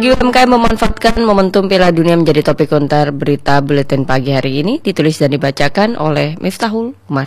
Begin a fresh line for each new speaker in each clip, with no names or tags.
Strategi UMKM memanfaatkan momentum Piala Dunia menjadi topik konter berita buletin pagi hari ini, ditulis dan dibacakan oleh Miftahul Umar.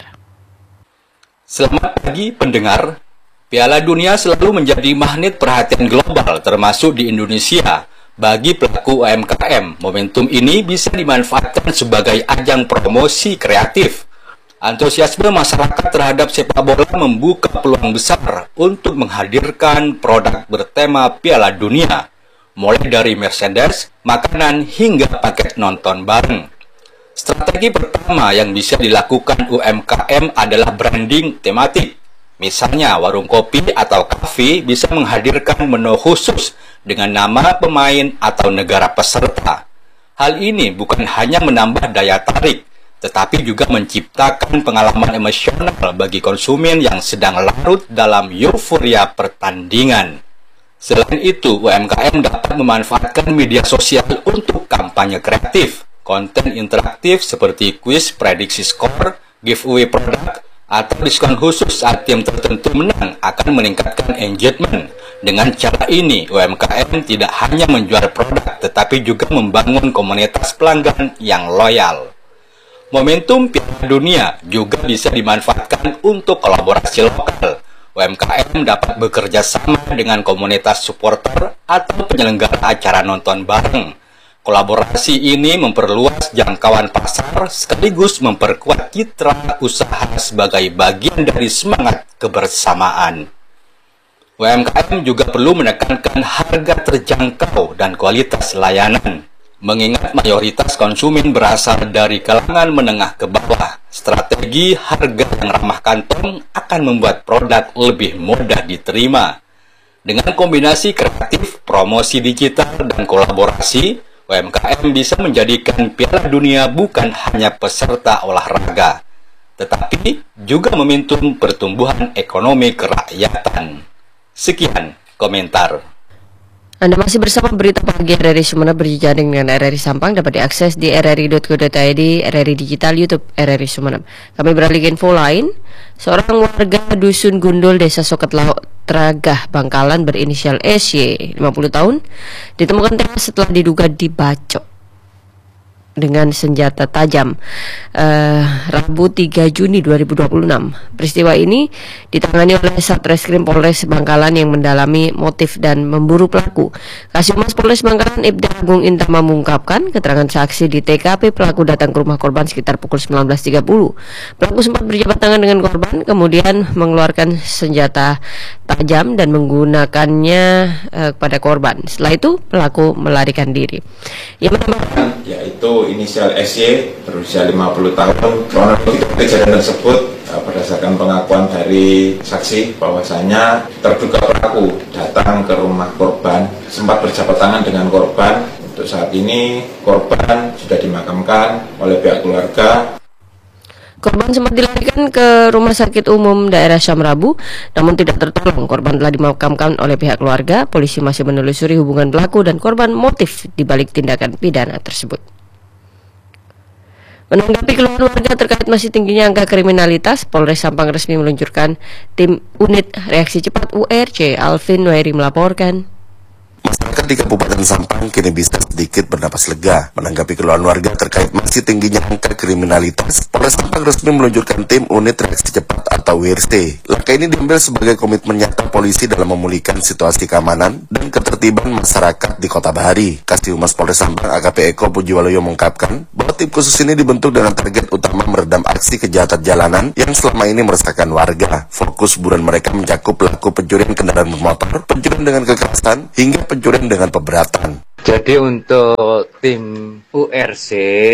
Selamat pagi pendengar. Piala Dunia selalu menjadi magnet perhatian global termasuk di Indonesia. Bagi pelaku UMKM, momentum ini bisa dimanfaatkan sebagai ajang promosi kreatif. Antusiasme masyarakat terhadap sepak bola membuka peluang besar untuk menghadirkan produk bertema Piala Dunia, mulai dari merchandise, makanan, hingga paket nonton bareng. Strategi pertama yang bisa dilakukan UMKM adalah branding tematik. Misalnya, warung kopi atau kafe bisa menghadirkan menu khusus dengan nama pemain atau negara peserta. Hal ini bukan hanya menambah daya tarik, tetapi juga menciptakan pengalaman emosional bagi konsumen yang sedang larut dalam euforia pertandingan. Selain itu, UMKM dapat memanfaatkan media sosial untuk kampanye kreatif. Konten interaktif seperti kuis prediksi skor, giveaway produk, atau diskon khusus saat tim tertentu menang akan meningkatkan engagement. Dengan cara ini, UMKM tidak hanya menjual produk, tetapi juga membangun komunitas pelanggan yang loyal. Momentum Piala Dunia juga bisa dimanfaatkan untuk kolaborasi lokal. UMKM dapat bekerja sama dengan komunitas supporter atau penyelenggara acara nonton bareng. Kolaborasi ini memperluas jangkauan pasar sekaligus memperkuat citra usaha sebagai bagian dari semangat kebersamaan. UMKM juga perlu menekankan harga terjangkau dan kualitas layanan. Mengingat mayoritas konsumen berasal dari kalangan menengah ke bawah, strategi harga yang ramah kantong akan membuat produk lebih mudah diterima. Dengan kombinasi kreatif, promosi digital, dan kolaborasi, UMKM bisa menjadikan Piala Dunia bukan hanya peserta olahraga, tetapi juga momentum pertumbuhan ekonomi kerakyatan. Sekian komentar.
Anda masih bersama berita pagi RRI Sumeneb berjejaring dengan RRI Sampang, dapat diakses di rri.co.id, RRI Digital, YouTube RRI Sumeneb. Kami beralih ke info lain. Seorang warga Dusun Gundul, Desa Soket Lauk, Tragah, Bangkalan berinisial SY, 50 tahun, ditemukan tewas setelah diduga dibacok dengan senjata tajam Rabu 3 Juni 2026. Peristiwa ini ditangani oleh Satreskrim Polres Bangkalan yang mendalami motif dan memburu pelaku. Kasih-Humas Polres Bangkalan Ibda Agung Intama mengungkapkan keterangan saksi di TKP pelaku datang ke rumah korban sekitar pukul 19.30. Pelaku sempat berjabat tangan dengan korban, kemudian mengeluarkan senjata tajam dan menggunakannya kepada korban. Setelah itu pelaku melarikan diri. Ia menambahkan,
yaitu inisial SY berusia 50 tahun. Kronologi kejadian tersebut berdasarkan pengakuan dari saksi bahwasanya terduga pelaku datang ke rumah korban, sempat berjabat tangan dengan korban. Untuk saat ini korban sudah dimakamkan oleh pihak keluarga.
Korban sempat dilarikan ke Rumah Sakit Umum Daerah Syamrabu, namun tidak tertolong. Korban telah dimakamkan oleh pihak keluarga. Polisi masih menelusuri hubungan pelaku dan korban, motif dibalik tindakan pidana tersebut. Menanggapi keluhan warga terkait masih tingginya angka kriminalitas, Polres Sampang resmi meluncurkan tim unit reaksi cepat URC. Alvin Wairi melaporkan.
Masyarakat di Kabupaten Sampang kini bisa sedikit bernapas lega menanggapi keluhan warga terkait masih tingginya angka kriminalitas. Polres Sampang resmi meluncurkan tim unit reaksi cepat atau WRC. Langkah ini diambil sebagai komitmen nyata polisi dalam memulihkan situasi keamanan dan ketertiban masyarakat di Kota Bahari. Kasih-Humas Polres Sampang AKP Eko Pujiwaluyo mengungkapkan bahwa tim khusus ini dibentuk dengan target utama meredam aksi kejahatan jalanan yang selama ini meresahkan warga. Fokus buruan mereka mencakup pelaku pencurian kendaraan bermotor, pencurian dengan kekerasan, hingga pencurian dengan pemberatan.
Jadi untuk tim URC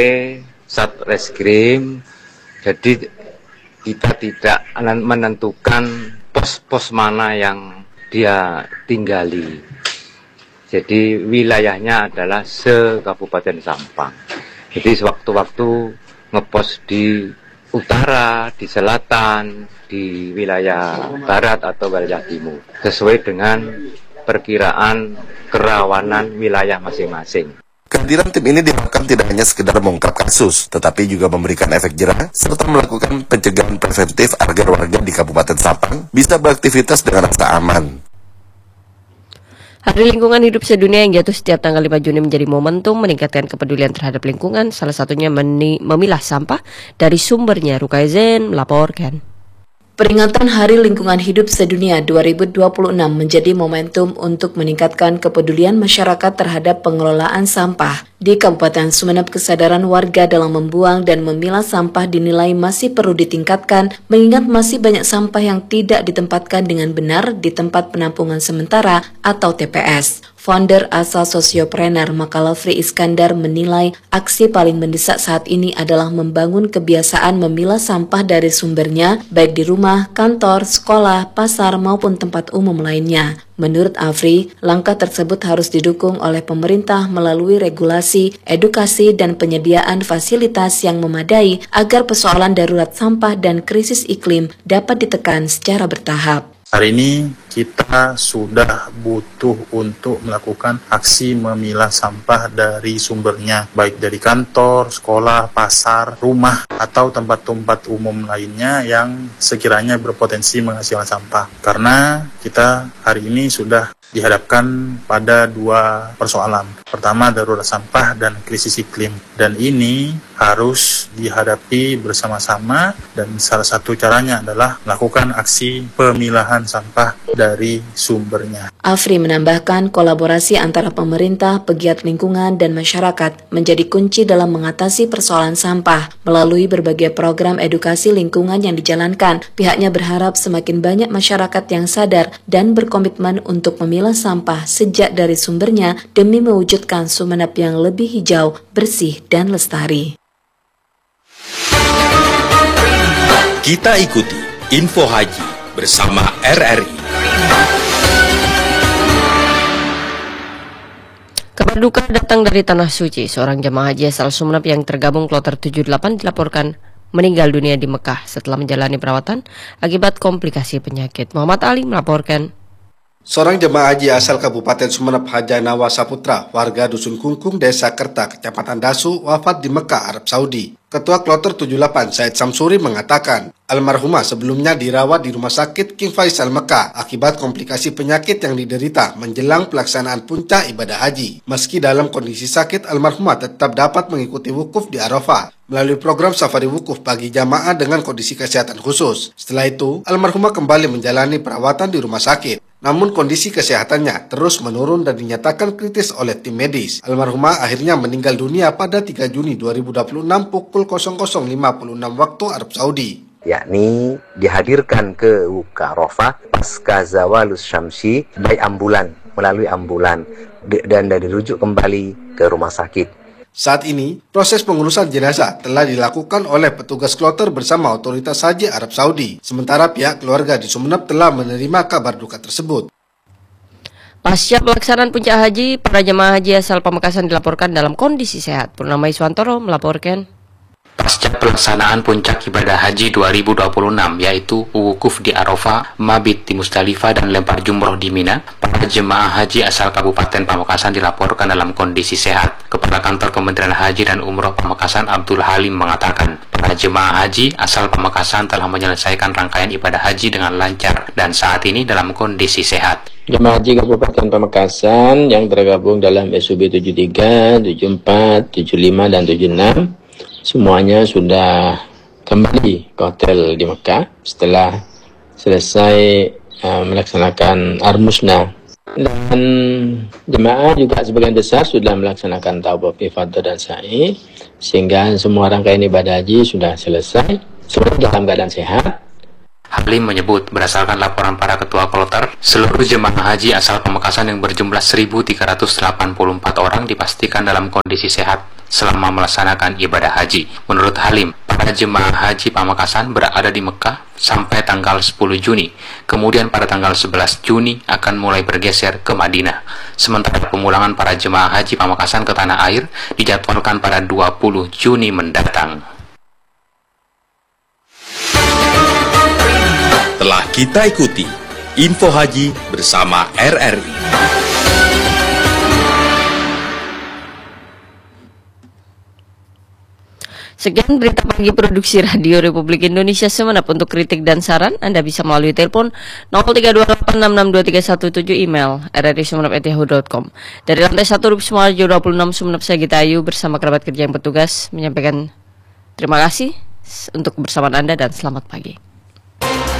Satreskrim, jadi kita tidak menentukan pos-pos mana yang dia tinggali. Jadi wilayahnya adalah se-Kabupaten Sampang. Jadi sewaktu-waktu ngepos di utara, di selatan, di wilayah barat atau wilayah timur, sesuai dengan perkiraan kerawanan wilayah masing-masing.
Kehadiran tim ini diharapkan tidak hanya sekedar mengungkap kasus, tetapi juga memberikan efek jerah serta melakukan pencegahan preventif agar warga di Kabupaten Sampang bisa beraktivitas dengan rasa aman.
Hari Lingkungan Hidup Sedunia yang jatuh setiap tanggal 5 Juni menjadi momentum meningkatkan kepedulian terhadap lingkungan, salah satunya memilah sampah dari sumbernya. Rukaizen melaporkan.
Peringatan Hari Lingkungan Hidup Sedunia 2026 menjadi momentum untuk meningkatkan kepedulian masyarakat terhadap pengelolaan sampah. Di Kabupaten Sumeneb, kesadaran warga dalam membuang dan memilah sampah dinilai masih perlu ditingkatkan, mengingat masih banyak sampah yang tidak ditempatkan dengan benar di tempat penampungan sementara atau TPS. Founder asal Sosiopreneur Makalafri Iskandar menilai aksi paling mendesak saat ini adalah membangun kebiasaan memilah sampah dari sumbernya, baik di rumah, kantor, sekolah, pasar, maupun tempat umum lainnya. Menurut Afri, langkah tersebut harus didukung oleh pemerintah melalui regulasi, edukasi, dan penyediaan fasilitas yang memadai agar persoalan darurat sampah dan krisis iklim dapat ditekan secara bertahap.
Hari ini kita sudah butuh untuk melakukan aksi memilah sampah dari sumbernya, baik dari kantor, sekolah, pasar, rumah, atau tempat-tempat umum lainnya yang sekiranya berpotensi menghasilkan sampah. Karena kita hari ini sudah dihadapkan pada dua persoalan. Pertama, darurat sampah dan krisis iklim. Dan ini harus dihadapi bersama-sama, dan salah satu caranya adalah melakukan aksi pemilahan sampah dari sumbernya.
Afri menambahkan kolaborasi antara pemerintah, pegiat lingkungan, dan masyarakat menjadi kunci dalam mengatasi persoalan sampah. Melalui berbagai program edukasi lingkungan yang dijalankan, pihaknya berharap semakin banyak masyarakat yang sadar dan berkomitmen untuk memilah sampah sejak dari sumbernya demi mewujudkan Sumeneb yang lebih hijau, bersih, dan lestari.
Kita ikuti Info Haji bersama RRI.
Kabar duka datang dari Tanah Suci. Seorang jemaah haji asal Sumeneb yang tergabung kloter 78 dilaporkan meninggal dunia di Mekah setelah menjalani perawatan akibat komplikasi penyakit. Muhammad Ali melaporkan.
Seorang jemaah haji asal Kabupaten Sumeneb, Haja Nawa Saputra, warga Dusun Kungkung, Desa Kerta, Kecamatan Dasu, wafat di Mekah, Arab Saudi. Ketua Kloter 78, Said Samsuri, mengatakan, almarhumah sebelumnya dirawat di Rumah Sakit King Faisal Mekah akibat komplikasi penyakit yang diderita menjelang pelaksanaan puncak ibadah haji. Meski dalam kondisi sakit, almarhumah tetap dapat mengikuti wukuf di Arafah melalui program safari wukuf bagi jamaah dengan kondisi kesehatan khusus. Setelah itu, almarhumah kembali menjalani perawatan di rumah sakit. Namun kondisi kesehatannya terus menurun dan dinyatakan kritis oleh tim medis. Almarhumah akhirnya meninggal dunia pada 3 Juni 2026 pukul 00.56 waktu Arab Saudi.
Yakni dihadirkan ke Arafah pasca zawalus syamsi melalui ambulan dan dirujuk kembali ke rumah sakit.
Saat ini, proses pengurusan jenazah telah dilakukan oleh petugas kloter bersama otoritas haji Arab Saudi. Sementara pihak keluarga di Sumeneb telah menerima kabar duka tersebut.
Pasca pelaksanaan puncak haji, para jemaah haji asal Pamekasan dilaporkan dalam kondisi sehat. Purnama Iswantoro melaporkan.
Pasca pelaksanaan puncak ibadah haji 2026, yaitu wukuf di Arafah, mabit di Musdalifah, dan lempar jumroh di Mina, para jemaah haji asal Kabupaten Pamekasan dilaporkan dalam kondisi sehat. Kepala Kantor Kementerian Haji dan Umroh Pamekasan Abdul Halim mengatakan, para jemaah haji asal Pamekasan telah menyelesaikan rangkaian ibadah haji dengan lancar dan saat ini dalam kondisi sehat.
Jemaah haji Kabupaten Pamekasan yang tergabung dalam SUB 73, 74, 75, dan 76 semuanya sudah kembali ke hotel di Mekah setelah selesai melaksanakan Armusna. Dan jemaah juga sebagian besar sudah melaksanakan tawaf ifadah dan sa'i, sehingga semua rangkaian ibadah haji sudah selesai, semua dalam keadaan sehat.
Halim menyebut berdasarkan laporan para ketua kloter, seluruh jemaah haji asal Pamekasan yang berjumlah 1.384 orang dipastikan dalam kondisi sehat selama melaksanakan ibadah haji. Menurut Halim, para jemaah haji Pamekasan berada di Mekah sampai tanggal 10 Juni. Kemudian pada tanggal 11 Juni akan mulai bergeser ke Madinah. Sementara pemulangan para jemaah haji Pamekasan ke tanah air dijadwalkan pada 20 Juni mendatang.
Telah kita ikuti Info Haji bersama RRI.
Sekian berita pagi produksi Radio Republik Indonesia Sumeneb. Untuk kritik dan saran Anda bisa melalui telepon 0328662317, email rrisumeneb@yahoo.com. Dari lantai 1 Wisma Harjo 26 Sumeneb, saya Gita Ayu bersama kerabat kerja yang bertugas menyampaikan terima kasih untuk kebersamaan Anda dan selamat pagi.